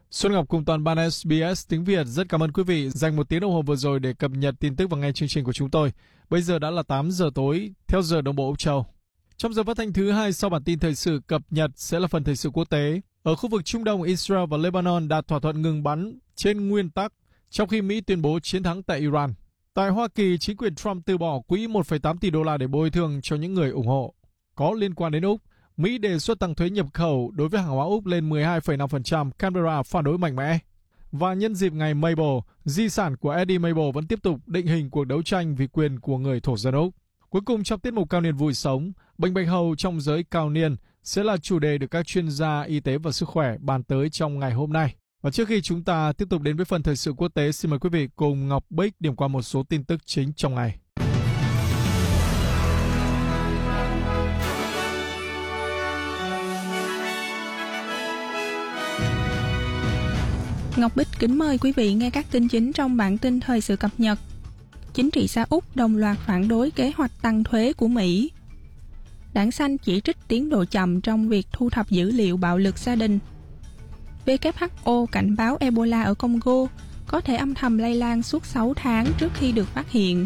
Xuân Ngọc cùng toàn ban SBS tiếng Việt rất cảm ơn quý vị dành một tiếng đồng hồ vừa rồi để cập nhật tin tức và nghe chương trình của chúng tôi. Bây giờ đã là 8 giờ tối theo giờ đồng bộ Úc Châu. Trong giờ phát thanh thứ 2 sau bản tin thời sự cập nhật sẽ là phần thời sự quốc tế. Ở khu vực Trung Đông, Israel và Lebanon đạt thỏa thuận ngừng bắn trên nguyên tắc, trong khi Mỹ tuyên bố chiến thắng tại Iran. Tại Hoa Kỳ, chính quyền Trump từ bỏ quỹ 1,8 tỷ đô la để bồi thường cho những người ủng hộ. Có liên quan đến Úc, Mỹ đề xuất tăng thuế nhập khẩu đối với hàng hóa Úc lên 12,5%, Canberra phản đối mạnh mẽ. Và nhân dịp ngày Mabel, di sản của Eddie Mabel vẫn tiếp tục định hình cuộc đấu tranh vì quyền của người thổ dân Úc. Cuối cùng trong tiết mục Cao niên vui sống, bệnh bạch hầu trong giới cao niên sẽ là chủ đề được các chuyên gia y tế và sức khỏe bàn tới trong ngày hôm nay. Và trước khi chúng ta tiếp tục đến với phần thời sự quốc tế, xin mời quý vị cùng Ngọc Bích điểm qua một số tin tức chính trong ngày. Ngọc Bích kính mời quý vị nghe các tin chính trong bản tin thời sự cập nhật. Chính trị gia Úc đồng loạt phản đối kế hoạch tăng thuế của Mỹ. Đảng Xanh chỉ trích tiến độ chậm trong việc thu thập dữ liệu bạo lực gia đình. WHO cảnh báo Ebola ở Congo có thể âm thầm lây lan suốt 6 tháng trước khi được phát hiện.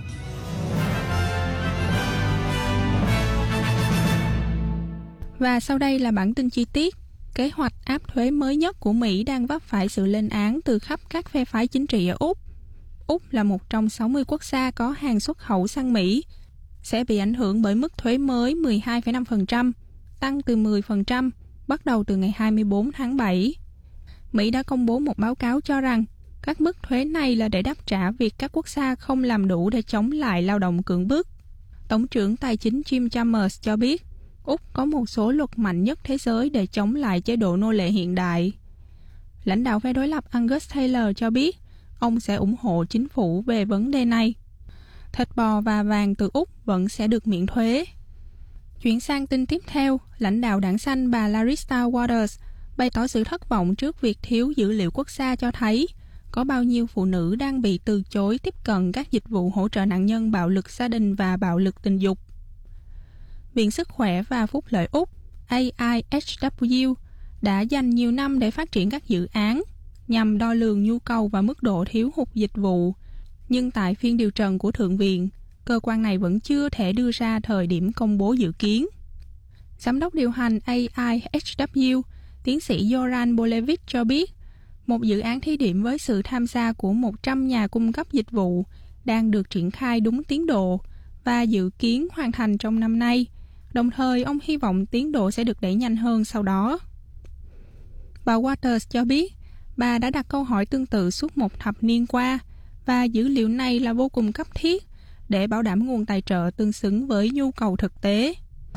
Và sau đây là bản tin chi tiết. Kế hoạch áp thuế mới nhất của Mỹ đang vấp phải sự lên án từ khắp các phe phái chính trị ở Úc. Úc là một trong 60 quốc gia có hàng xuất khẩu sang Mỹ, sẽ bị ảnh hưởng bởi mức thuế mới 12,5%, tăng từ 10%, bắt đầu từ ngày 24 tháng 7. Mỹ đã công bố một báo cáo cho rằng các mức thuế này là để đáp trả việc các quốc gia không làm đủ để chống lại lao động cưỡng bức. Tổng trưởng Tài chính Jim Chalmers cho biết, Úc có một số luật mạnh nhất thế giới để chống lại chế độ nô lệ hiện đại. Lãnh đạo phe đối lập Angus Taylor cho biết, ông sẽ ủng hộ chính phủ về vấn đề này. Thịt bò và vàng từ Úc vẫn sẽ được miễn thuế. Chuyển sang tin tiếp theo, lãnh đạo đảng Xanh bà Larissa Waters bày tỏ sự thất vọng trước việc thiếu dữ liệu quốc gia cho thấy có bao nhiêu phụ nữ đang bị từ chối tiếp cận các dịch vụ hỗ trợ nạn nhân bạo lực gia đình và bạo lực tình dục. Viện Sức khỏe và Phúc lợi Úc AIHW đã dành nhiều năm để phát triển các dự án nhằm đo lường nhu cầu và mức độ thiếu hụt dịch vụ. Nhưng tại phiên điều trần của Thượng viện, cơ quan này vẫn chưa thể đưa ra thời điểm công bố dự kiến. Giám đốc điều hành AIHW, tiến sĩ Zoran Bolevich cho biết, một dự án thí điểm với sự tham gia của 100 nhà cung cấp dịch vụ đang được triển khai đúng tiến độ và dự kiến hoàn thành trong năm nay. Đồng thời, ông hy vọng tiến độ sẽ được đẩy nhanh hơn sau đó. Bà Waters cho biết, bà đã đặt câu hỏi tương tự suốt một thập niên qua, và dữ liệu này là vô cùng cấp thiết để bảo đảm nguồn tài trợ tương xứng với nhu cầu thực tế.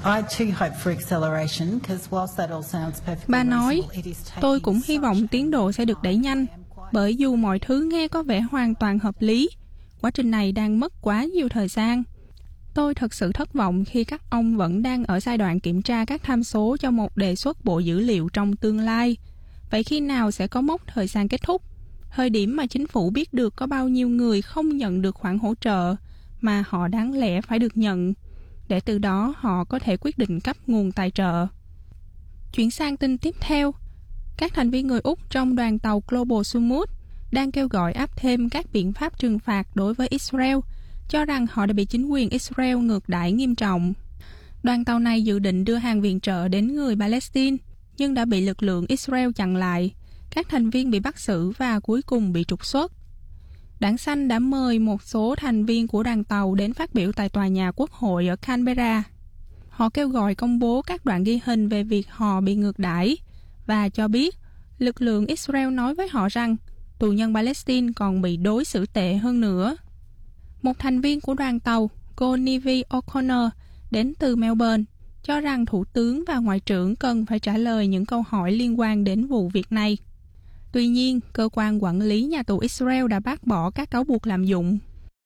Bà nói, tôi cũng hy vọng tiến độ sẽ được đẩy nhanh, bởi dù mọi thứ nghe có vẻ hoàn toàn hợp lý, quá trình này đang mất quá nhiều thời gian. Tôi thật sự thất vọng khi các ông vẫn đang ở giai đoạn kiểm tra các tham số cho một đề xuất bộ dữ liệu trong tương lai. Vậy khi nào sẽ có mốc thời gian kết thúc? Thời điểm mà chính phủ biết được có bao nhiêu người không nhận được khoản hỗ trợ mà họ đáng lẽ phải được nhận, để từ đó họ có thể quyết định cấp nguồn tài trợ. Chuyển sang tin tiếp theo, các thành viên người Úc trong đoàn tàu Global Summit đang kêu gọi áp thêm các biện pháp trừng phạt đối với Israel, cho rằng họ đã bị chính quyền Israel ngược đãi nghiêm trọng. Đoàn tàu này dự định đưa hàng viện trợ đến người Palestine, nhưng đã bị lực lượng Israel chặn lại. Các thành viên bị bắt xử và cuối cùng bị trục xuất. Đảng Xanh đã mời một số thành viên của đoàn tàu đến phát biểu tại tòa nhà Quốc hội ở Canberra. Họ kêu gọi công bố các đoạn ghi hình về việc họ bị ngược đãi và cho biết lực lượng Israel nói với họ rằng tù nhân Palestine còn bị đối xử tệ hơn nữa. Một thành viên của đoàn tàu, cô Nivi O'Connor, đến từ Melbourne, cho rằng Thủ tướng và Ngoại trưởng cần phải trả lời những câu hỏi liên quan đến vụ việc này. Tuy nhiên, cơ quan quản lý nhà tù Israel đã bác bỏ các cáo buộc lạm dụng.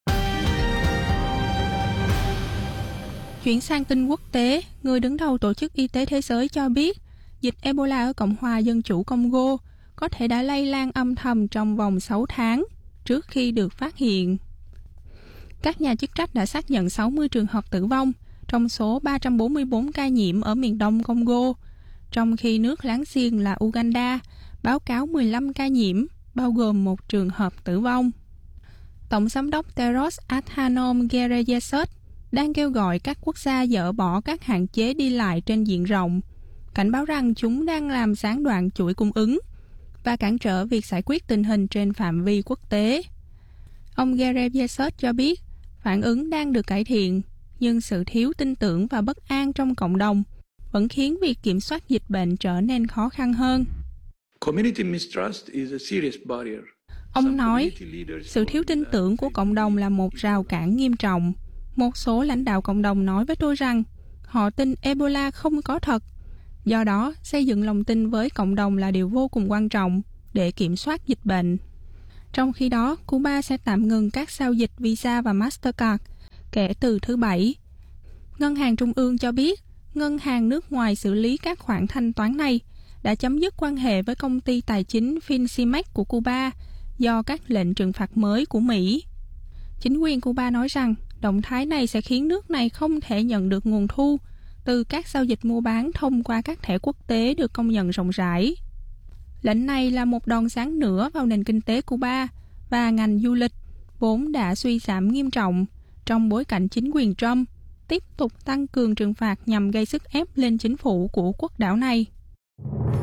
Chuyển sang tin quốc tế, người đứng đầu Tổ chức Y tế Thế giới cho biết dịch Ebola ở Cộng hòa Dân chủ Congo có thể đã lây lan âm thầm trong vòng 6 tháng trước khi được phát hiện. Các nhà chức trách đã xác nhận 60 trường hợp tử vong trong số 344 ca nhiễm ở miền đông Congo, trong khi nước láng giềng là Uganda báo cáo 15 ca nhiễm, bao gồm một trường hợp tử vong. Tổng giám đốc Tedros Adhanom Ghebreyesus đang kêu gọi các quốc gia dỡ bỏ các hạn chế đi lại trên diện rộng, cảnh báo rằng chúng đang làm gián đoạn chuỗi cung ứng và cản trở việc giải quyết tình hình trên phạm vi quốc tế. Ông Ghebreyesus cho biết phản ứng đang được cải thiện, nhưng sự thiếu tin tưởng và bất an trong cộng đồng vẫn khiến việc kiểm soát dịch bệnh trở nên khó khăn hơn. Ông nói, sự thiếu tin tưởng của cộng đồng là một rào cản nghiêm trọng. Một số lãnh đạo cộng đồng nói với tôi rằng họ tin Ebola không có thật. Do đó, xây dựng lòng tin với cộng đồng là điều vô cùng quan trọng để kiểm soát dịch bệnh. Trong khi đó, Cuba sẽ tạm ngừng các giao dịch Visa và Mastercard kể từ thứ Bảy. Ngân hàng Trung ương cho biết, ngân hàng nước ngoài xử lý các khoản thanh toán này đã chấm dứt quan hệ với công ty tài chính Fincimex của Cuba do các lệnh trừng phạt mới của Mỹ. Chính quyền Cuba nói rằng động thái này sẽ khiến nước này không thể nhận được nguồn thu từ các giao dịch mua bán thông qua các thẻ quốc tế được công nhận rộng rãi. Lệnh này là một đòn giáng nữa vào nền kinh tế Cuba và ngành du lịch, vốn đã suy giảm nghiêm trọng trong bối cảnh chính quyền Trump tiếp tục tăng cường trừng phạt nhằm gây sức ép lên chính phủ của quốc đảo này.